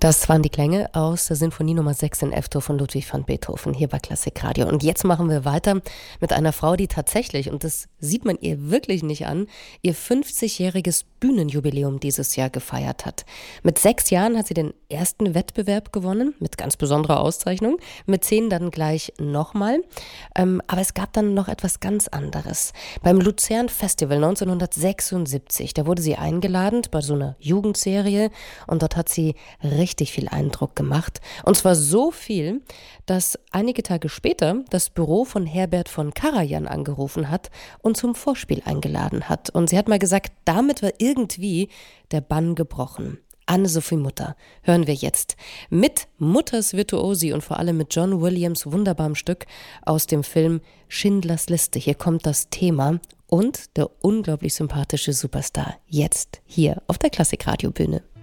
Das waren die Klänge aus der Sinfonie Nummer 6 in F-Dur von Ludwig van Beethoven hier bei Klassikradio. Und jetzt machen wir weiter mit einer Frau, die tatsächlich, und das sieht man ihr wirklich nicht an, ihr 50-jähriges Bühnenjubiläum dieses Jahr gefeiert hat. Mit 6 Jahren hat sie den ersten Wettbewerb gewonnen, mit ganz besonderer Auszeichnung, mit 10 dann gleich nochmal. Aber es gab dann noch etwas ganz anderes. Beim Luzern Festival 1976, da wurde sie eingeladen bei so einer Jugendserie und dort hat sie richtig viel Eindruck gemacht. Und zwar so viel, dass einige Tage später das Büro von Herbert von Karajan angerufen hat und zum Vorspiel eingeladen hat. Und sie hat mal gesagt, damit war irgendwie der Bann gebrochen. Anne-Sophie Mutter hören wir jetzt mit Mutters Virtuosi und vor allem mit John Williams' wunderbarem Stück aus dem Film Schindlers Liste. Hier kommt das Thema und der unglaublich sympathische Superstar jetzt hier auf der Klassikradiobühne.